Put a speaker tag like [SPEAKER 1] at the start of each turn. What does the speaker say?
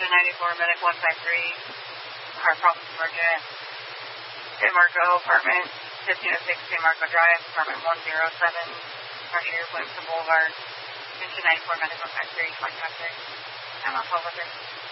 [SPEAKER 1] Engine 94, Medic 153, car problems emergent. San Marco, apartment 1506 San Marco Drive, apartment 107, pressure, Williamson Boulevard, Engine 94, Medic 153, contact 6. I'm on 1200.